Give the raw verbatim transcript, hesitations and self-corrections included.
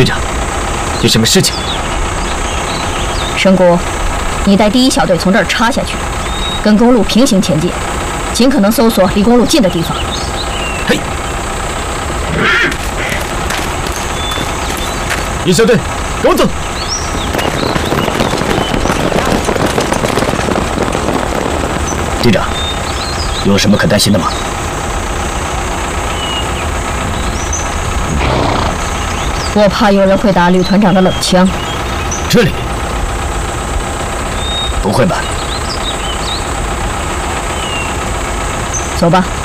队长，有什么事情？ 神谷，你带第一小队从这儿插下去，跟公路平行前进，尽可能搜索离公路近的地方。 嘿，一小队，跟我走。队长，有什么可担心的吗？ 我怕有人会打旅团长的冷枪。 这里？不会吧？ 走吧。